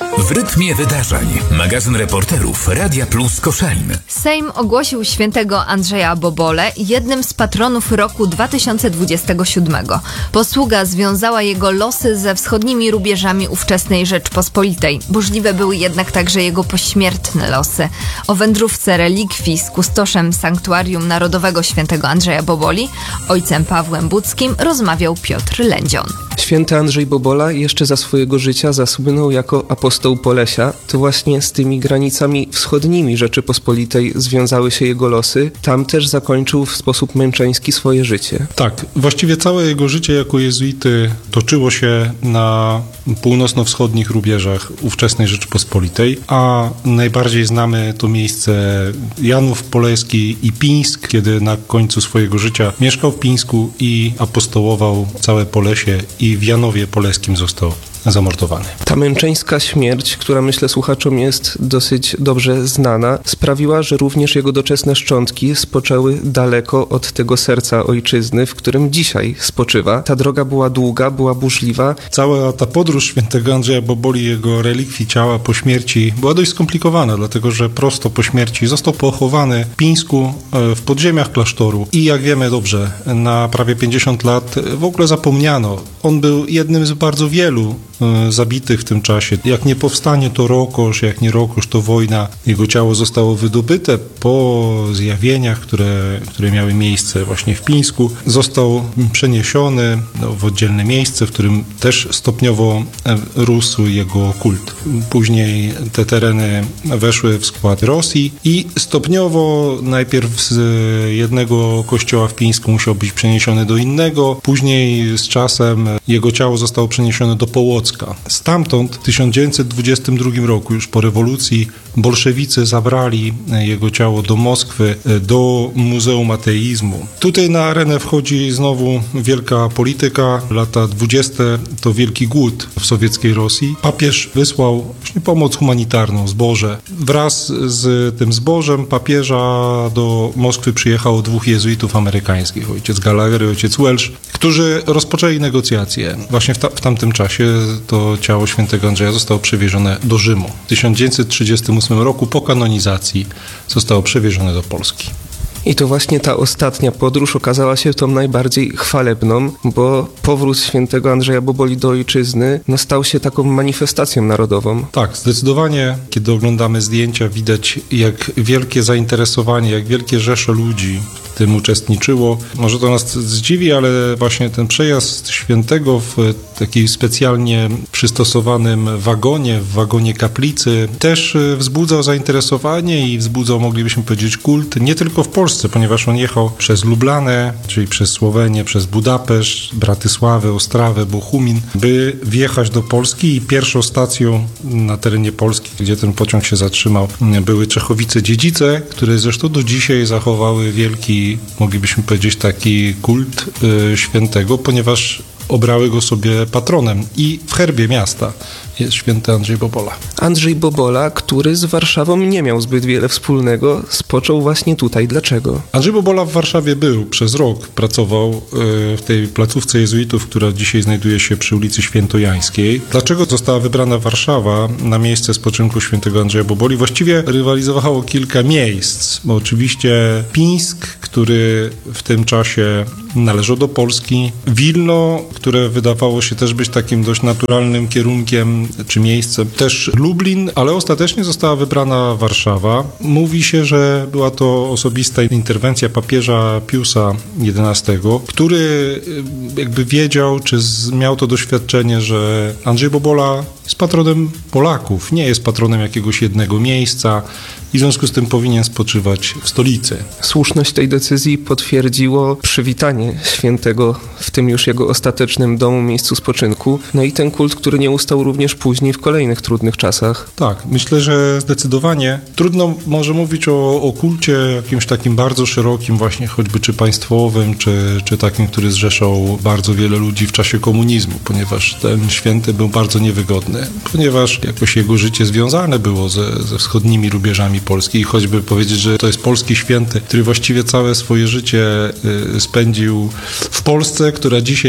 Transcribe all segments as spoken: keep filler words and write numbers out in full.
W rytmie wydarzeń. Magazyn reporterów Radia Plus Koszalin. Sejm ogłosił świętego Andrzeja Bobolę jednym z patronów roku dwa tysiące dwudziestego siódmego. Posługa związała jego losy ze wschodnimi rubieżami ówczesnej Rzeczpospolitej. Burzliwe były jednak także jego pośmiertne losy. O wędrówce relikwii z kustoszem Sanktuarium Narodowego Świętego Andrzeja Boboli, ojcem Pawłem Budzkim, rozmawiał Piotr Lędzion. Święty Andrzej Bobola jeszcze za swojego życia zasłynął jako apostoł Polesia. To właśnie z tymi granicami wschodnimi Rzeczypospolitej związały się jego losy. Tam też zakończył w sposób męczeński swoje życie. Tak, właściwie całe jego życie jako jezuity toczyło się na północno-wschodnich rubieżach ówczesnej Rzeczypospolitej, a najbardziej znamy to miejsce Janów Poleski i Pińsk, kiedy na końcu swojego życia mieszkał w Pińsku i apostołował całe Polesie i w Janowie Poleskim został zamordowany. Ta męczeńska śmierć, która myślę słuchaczom jest dosyć dobrze znana, sprawiła, że również jego doczesne szczątki spoczęły daleko od tego serca ojczyzny, w którym dzisiaj spoczywa. Ta droga była długa, była burzliwa. Cała ta podróż świętego Andrzeja Boboli, jego relikwii ciała po śmierci była dość skomplikowana, dlatego że prosto po śmierci został pochowany w Pińsku, w podziemiach klasztoru i jak wiemy dobrze, na prawie pięćdziesiąt lat w ogóle zapomniano. On był jednym z bardzo wielu zabitych w tym czasie. Jak nie powstanie, to rokosz, jak nie rokosz, to wojna. Jego ciało zostało wydobyte po zjawieniach, które, które miały miejsce właśnie w Pińsku. Został przeniesiony no, w oddzielne miejsce, w którym też stopniowo rósł jego kult. Później te tereny weszły w skład Rosji i stopniowo najpierw z jednego kościoła w Pińsku musiał być przeniesiony do innego. Później z czasem jego ciało zostało przeniesione do Połocka. Stamtąd w tysiąc dziewięćset dwudziestym drugim roku, już po rewolucji, bolszewicy zabrali jego ciało do Moskwy, do Muzeum Ateizmu. Tutaj na arenę wchodzi znowu wielka polityka. Lata dwudzieste to wielki głód w sowieckiej Rosji. Papież wysłał właśnie pomoc humanitarną, zboże. Wraz z tym zbożem papieża do Moskwy przyjechało dwóch jezuitów amerykańskich, ojciec Gallagher i ojciec Welsh, którzy rozpoczęli negocjacje. Właśnie w, ta, w tamtym czasie to ciało świętego Andrzeja zostało przewiezione do Rzymu. W tysiąc dziewięćset trzydziestym ósmym roku po kanonizacji zostało przewiezione do Polski. I to właśnie ta ostatnia podróż okazała się tą najbardziej chwalebną, bo powrót świętego Andrzeja Boboli do ojczyzny no, stał się taką manifestacją narodową. Tak, zdecydowanie, kiedy oglądamy zdjęcia, widać jak wielkie zainteresowanie, jak wielkie rzesze ludzi w tym uczestniczyło. Może to nas zdziwi, ale właśnie ten przejazd świętego w takim specjalnie przystosowanym wagonie, w wagonie kaplicy, też wzbudzał zainteresowanie i wzbudzał, moglibyśmy powiedzieć, kult, nie tylko w Polsce, ponieważ on jechał przez Lublanę, czyli przez Słowenię, przez Budapeszt, Bratysławę, Ostrawę, Bochumin, by wjechać do Polski i pierwszą stacją na terenie Polski, gdzie ten pociąg się zatrzymał, były Czechowice-Dziedzice, które zresztą do dzisiaj zachowały wielki, moglibyśmy powiedzieć, taki kult y, świętego, ponieważ obrały go sobie patronem i w herbie miasta jest święty Andrzej Bobola. Andrzej Bobola, który z Warszawą nie miał zbyt wiele wspólnego, spoczął właśnie tutaj. Dlaczego? Andrzej Bobola w Warszawie był przez rok, pracował w tej placówce jezuitów, która dzisiaj znajduje się przy ulicy Świętojańskiej. Dlaczego została wybrana Warszawa na miejsce spoczynku świętego Andrzeja Boboli? Właściwie rywalizowało kilka miejsc, bo oczywiście Pińsk, który w tym czasie należał do Polski, Wilno, które wydawało się też być takim dość naturalnym kierunkiem czy miejscem, też Lublin, ale ostatecznie została wybrana Warszawa. Mówi się, że była to osobista interwencja papieża Piusa jedenastego, który jakby wiedział, czy miał to doświadczenie, że Andrzej Bobola jest patronem Polaków, nie jest patronem jakiegoś jednego miejsca i w związku z tym powinien spoczywać w stolicy. Słuszność tej decyzji potwierdziło przywitanie świętego w tym już jego ostatecznym domu, miejscu spoczynku, no i ten kult, który nie ustał również później w kolejnych trudnych czasach. Tak, myślę, że zdecydowanie trudno może mówić o, o kulcie jakimś takim bardzo szerokim, właśnie choćby czy państwowym, czy, czy takim, który zrzeszał bardzo wiele ludzi w czasie komunizmu, ponieważ ten święty był bardzo niewygodny, ponieważ jakoś jego życie związane było ze, ze wschodnimi rubieżami Polski i choćby powiedzieć, że to jest polski święty, który właściwie całe swoje życie spędził w Polsce, która dzisiaj nie jest Polską,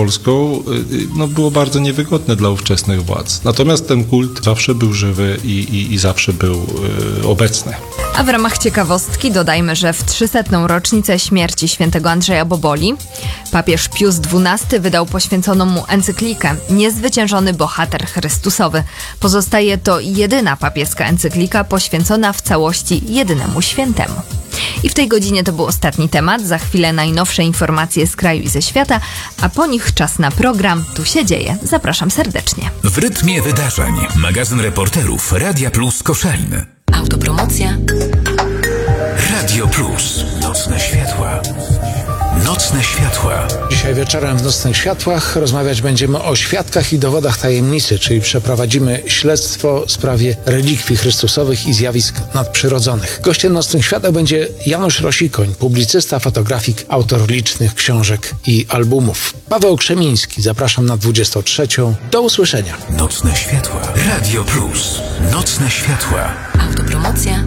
Polską, no, było bardzo niewygodne dla ówczesnych władz. Natomiast ten kult zawsze był żywy i, i, i zawsze był y, obecny. A w ramach ciekawostki dodajmy, że w trzysetną rocznicę śmierci świętego Andrzeja Boboli papież Pius dwunasty wydał poświęconą mu encyklikę Niezwyciężony bohater Chrystusowy. Pozostaje to jedyna papieska encyklika poświęcona w całości jedynemu świętemu. I w tej godzinie to był ostatni temat. Za chwilę najnowsze informacje z kraju i ze świata, a po nich czas na program Tu się dzieje. Zapraszam serdecznie. W rytmie wydarzeń. Magazyn reporterów Radia Plus Koszalin. Autopromocja. Radio Plus. Nocne światła. Nocne światła. Dzisiaj wieczorem w Nocnych Światłach rozmawiać będziemy o świadkach i dowodach tajemnicy, czyli przeprowadzimy śledztwo w sprawie relikwii chrystusowych i zjawisk nadprzyrodzonych. Gościem Nocnych Światła będzie Janusz Rosikoń, publicysta, fotografik, autor licznych książek i albumów. Paweł Krzemiński, zapraszam na dwudziestą trzecią. Do usłyszenia. Nocne światła. Radio Plus. Nocne światła. Autopromocja.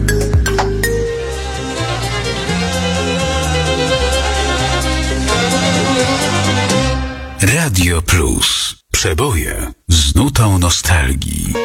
Radio Plus. Przeboje z nutą nostalgii.